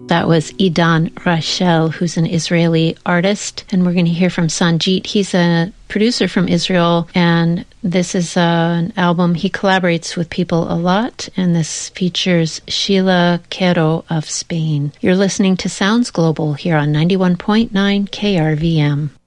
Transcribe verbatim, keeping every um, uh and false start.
That was Idan Rachel, who's an Israeli artist. And we're going to hear from Sanjit. He's a producer from Israel, and this is uh, an album. He collaborates with people a lot, and this features Sheila Quero of Spain. You're listening to Sounds Global here on ninety-one point nine K R V M.